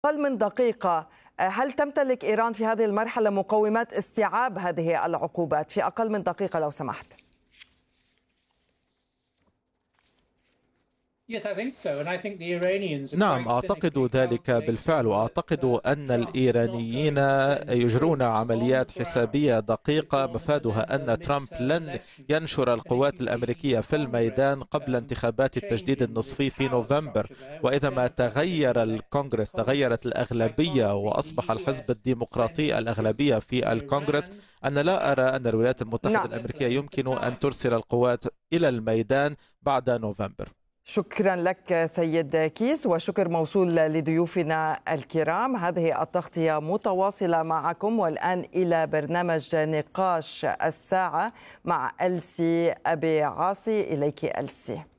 أقل من دقيقة. هل تمتلك إيران في هذه المرحلة مقومات استيعاب هذه العقوبات؟ في أقل من دقيقة لو سمحت. نعم، أعتقد ذلك بالفعل، وأعتقد أن الإيرانيين يجرون عمليات حسابية دقيقة مفادها أن ترامب لن ينشر القوات الأمريكية في الميدان قبل انتخابات التجديد النصفي في نوفمبر. وإذا ما تغير الكونغرس، تغيرت الأغلبية وأصبح الحزب الديمقراطي الأغلبية في الكونغرس، أنا لا أرى أن الولايات المتحدة نعم، الأمريكية يمكن أن ترسل القوات إلى الميدان بعد نوفمبر. شكرا لك سيد كيس، وشكر موصول لضيوفنا الكرام. هذه التغطية متواصلة معكم، والآن إلى برنامج نقاش الساعة مع ألسي أبي عاصي. إليك ألسي.